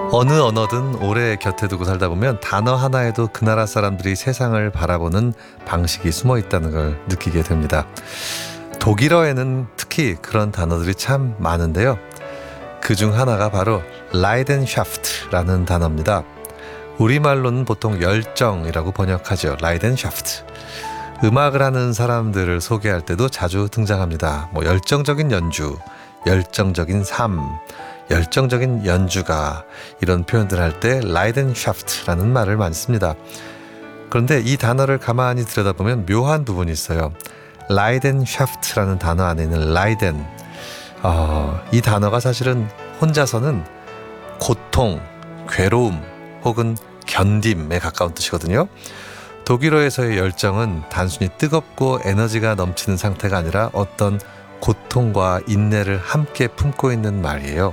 어느 언어든 오래 곁에 두고 살다 보면 단어 하나에도 그 나라 사람들이 세상을 바라보는 방식이 숨어 있다는 걸 느끼게 됩니다. 독일어에는 특히 그런 단어들이 참 많은데요. 그중 하나가 바로 라이덴샤프트라는 단어입니다. 우리말로는 보통 열정이라고 번역하죠. 라이덴샤프트. 음악을 하는 사람들을 소개할 때도 자주 등장합니다. 열정적인 연주, 열정적인 삶, 열정적인 연주가, 이런 표현들 할 때 라이덴샤프트라는 말을 많이 씁니다. 그런데 이 단어를 가만히 들여다보면 묘한 부분이 있어요. 라이덴샤프트라는 단어 안에 있는 라이덴, 이 단어가 사실은 혼자서는 고통, 괴로움 혹은 견딤에 가까운 뜻이거든요. 독일어에서의 열정은 단순히 뜨겁고 에너지가 넘치는 상태가 아니라 어떤 고통과 인내를 함께 품고 있는 말이에요.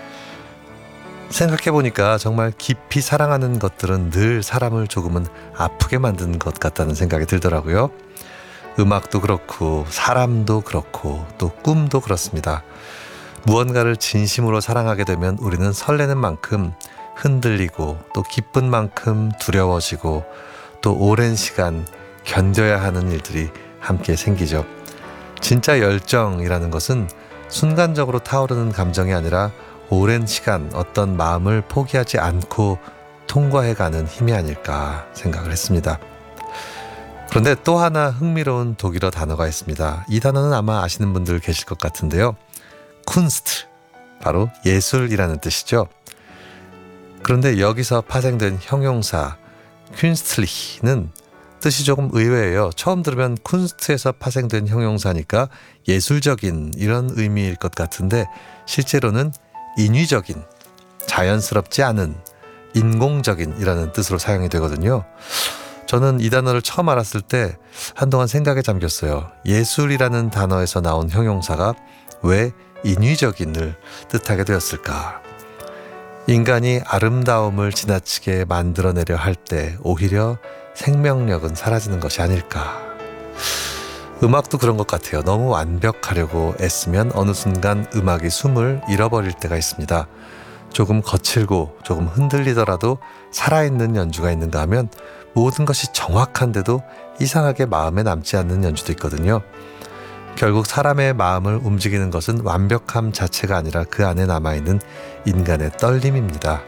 생각해보니까 정말 깊이 사랑하는 것들은 늘 사람을 조금은 아프게 만드는 것 같다는 생각이 들더라고요. 음악도 그렇고 사람도 그렇고 또 꿈도 그렇습니다. 무언가를 진심으로 사랑하게 되면 우리는 설레는 만큼 흔들리고 또 기쁜 만큼 두려워지고 또 오랜 시간 견뎌야 하는 일들이 함께 생기죠. 진짜 열정이라는 것은 순간적으로 타오르는 감정이 아니라 오랜 시간 어떤 마음을 포기하지 않고 통과해가는 힘이 아닐까 생각을 했습니다. 그런데 또 하나 흥미로운 독일어 단어가 있습니다. 이 단어는 아마 아시는 분들 계실 것 같은데요. 쿤스트, 바로 예술이라는 뜻이죠. 그런데 여기서 파생된 형용사 퀼스틀리히는 뜻이 조금 의외예요. 처음 들으면 쿤스트에서 파생된 형용사니까 예술적인 이런 의미일 것 같은데 실제로는 인위적인, 자연스럽지 않은, 인공적인 이라는 뜻으로 사용이 되거든요. 저는 이 단어를 처음 알았을 때 한동안 생각에 잠겼어요. 예술이라는 단어에서 나온 형용사가 왜 인위적인을 뜻하게 되었을까? 인간이 아름다움을 지나치게 만들어내려 할 때 오히려 생명력은 사라지는 것이 아닐까. 음악도 그런 것 같아요. 너무 완벽하려고 애쓰면 어느 순간 음악이 숨을 잃어버릴 때가 있습니다. 조금 거칠고 조금 흔들리더라도 살아있는 연주가 있는가 하면 모든 것이 정확한데도 이상하게 마음에 남지 않는 연주도 있거든요. 결국 사람의 마음을 움직이는 것은 완벽함 자체가 아니라 그 안에 남아있는 인간의 떨림입니다.